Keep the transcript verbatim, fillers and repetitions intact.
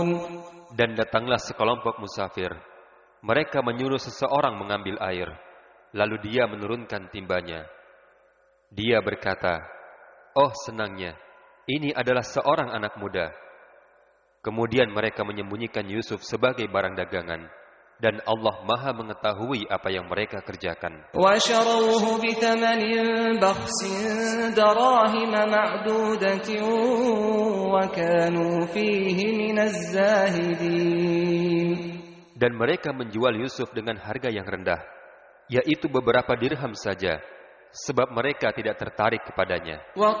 Dan datanglah sekelompok musafir. Mereka menyuruh seseorang mengambil air. Lalu dia menurunkan timbanya. Dia berkata, "Oh senangnya, ini adalah seorang anak muda." Kemudian mereka menyembunyikan Yusuf sebagai barang dagangan. Dan Allah Maha mengetahui apa yang mereka kerjakan. وَشَرَوْهُ بِثَمَنٍ بَخْسٍ دَرَاهِمَ مَعْدُودَةٍ وَكَانُوا فِيهِ مِنَ الزَّاهِدِينَ. Dan mereka menjual Yusuf dengan harga yang rendah, yaitu beberapa dirham saja, sebab mereka tidak tertarik kepadanya.